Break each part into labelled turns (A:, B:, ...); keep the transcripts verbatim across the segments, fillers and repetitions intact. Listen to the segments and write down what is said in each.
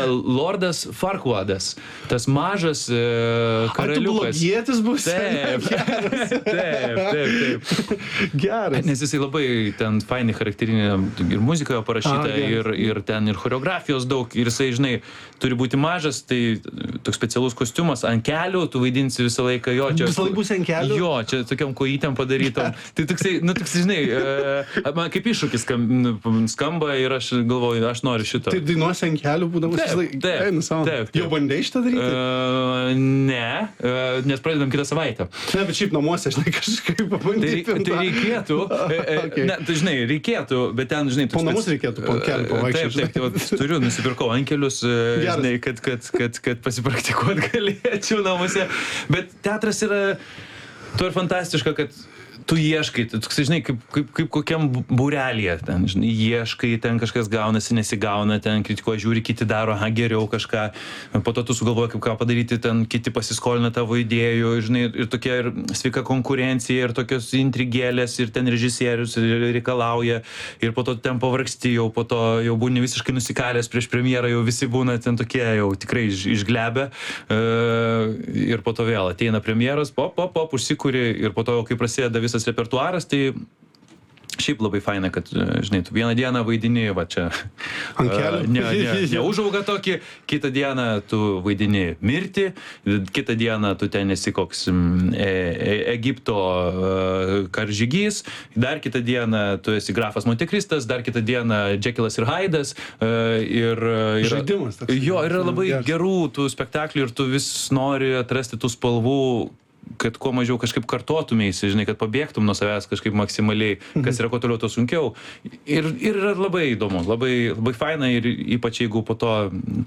A: Lordas Farquadas, tas mažas e, karaliukas.
B: Ar tu blogietis bus?
A: Taip, taip, taip, taip.
B: Geras.
A: Nes jisai labai ten fainai charakterinė ir muzikoje parašyta,
B: A,
A: ir, ir ten ir choreografijos daug, ir jisai, žinai, turi būti mažas, tai toks specialus kostiumas, ant kelių, tu vaidinsi visą laiką jo. Čia,
B: visą laiką bus ant kelių?
A: Jo, čia tokiam kojytėm padarytom. Tai toksai, nu toksai, žinai, e, man kaip iššūkis skamba ir aš galvoju, aš noriu šito.
B: Tai dainuosi ant kelių, būdamas visą laiką?
A: Taip,
B: Einu savo.
A: taip, taip.
B: Jau bandai šitą daryti?
A: Uh, ne, uh, nes pradedam kitą savaitę.
B: Ne, bet šiaip namuose, žinai, kažkaip pabandyti.
A: Tai, tai reikėtų, okay. ne, tai žinai, reikėtų, bet ten, žinai...
B: Po namus reikėtų, po kelių pavaikščioti.
A: Taip, taip, tai turiu, nusipirkau ankelius, žinai, kad, kad, kad, kad pasipraktikuot galėčiau namuose. Bet teatras yra, tu ir fantastiška, kad tu ieškai, tu, žinai, kaip, kaip, kaip kokiam būrelyje, ten, žinai, ieškai, ten kažkas gaunasi, nesigauna, ten kritikuoja, žiūri, kiti daro, aha, geriau kažką, po to tu sugalvoji, kaip ką padaryti, ten kiti pasiskolina tavo idėjų, žinai, ir tokia ir sveika konkurencija, ir tokios intrigėlės, ir ten režisierius reikalauja, ir po to ten pavargsti, jau po to jau būni visiškai nusikalęs prieš premjerą, jau visi būna ten tokie jau tikrai iš, išglebę, uh, ir po to vėl ateina premjeras, pop, pop, pop, užsikuri, ir po to, kai prasideda visas repertuaras, tai šiaip labai faina, kad, žinai, tu vieną dieną vaidini, va čia,
B: ant kelių.
A: Ne, ne, ne užauga tokį, kitą dieną tu vaidini mirtį, kitą dieną tu ten esi koks e, e, Egipto e, karžygys, dar kitą dieną tu esi grafas Montekristas, dar kitą dieną Džekilas ir Haidas. E, ir, ir,
B: Žaidimas toks.
A: Jo, yra labai
B: geras.
A: gerų tų spektaklių ir tu vis nori atrasti tų spalvų, kad kuo mažiau kažkaip kartotumėsi, žinai, kad pabėgtum nuo savęs kažkaip maksimaliai, kas yra kuo toliau, to sunkiau. Ir, ir yra labai įdomu, labai, labai faina, ir ypač jeigu po to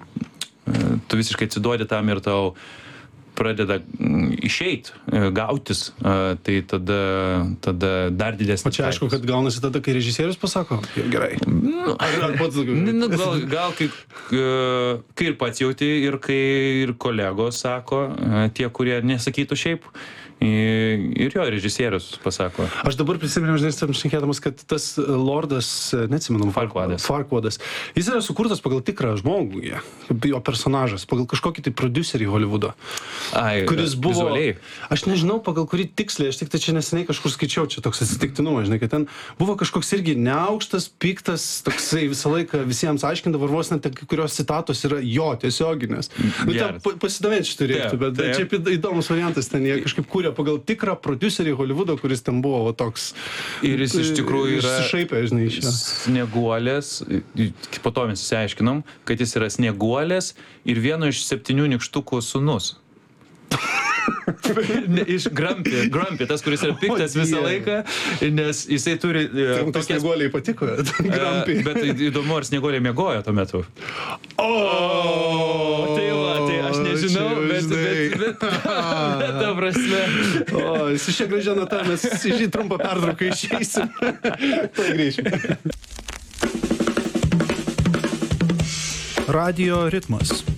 A: tu visiškai atsiduodi tam ir tau pradeda išeit, gautis, tai tada, tada dar didesnis.
B: O čia aišku, kad gaunasi tada, kai režisierius pasako, jau gerai.
A: Nu, ar, ar pats daugiau? Nu, gal, gal kai, kai ir pats jauti, ir kai ir kolegos sako, tie, kurie nesakytų šiaip, ir jo režisierius pasako.
B: Aš dabar prisimenu, žinai, tam šnekėdamas, kad tas Lordas, neatsimenu,
A: Farquadas.
B: Farquadas, jis yra sukurtas pagal tikrą žmogų, jo personažas, pagal kažkokį tai prodiuserį Holivudo.
A: Ai,
B: kuris buvo,
A: vizualiai.
B: Aš nežinau, pagal kurį tiksliai, aš tik tai čia neseniai kažkur skaičiau, čia toks atsitiktinumas, žinai, kad ten buvo kažkoks irgi neaukštas, piktas, toksai visą laiką visiems aiškindavo, ir vos net kai kurios citatos yra jo tiesioginės. Nu, ten pasidomėti šitą reiktų, bet taip. Čia įdomus variantas, ten jie kažkaip kūrė pagal tikrą prodiuserį Holivudo, kuris ten buvo va, toks.
A: Ir jis iš tikrųjų yra
B: išsišaipė, žinai, iš jo.
A: Snieguolės, po to mes išsiaiškinom, kad jis yra Snieguolės ir vieno iš septynių nykštukų sūnus. Iš Grumpy, Grumpy, tas, kuris yra piktas visą laiką, nes jisai turi...
B: Tai tokias... Snieguoliai patiko, Grumpy.
A: Bet įdomu, ar Snieguoliai miegojo tuo metu.
B: O,
A: tai va, tai aš nežinau, bet, bet, bet, bet ta prasme.
B: O, su šia gražia nata mes į trumpą pertrauką išeisim. Tai grįžim.
C: Radio ritmas.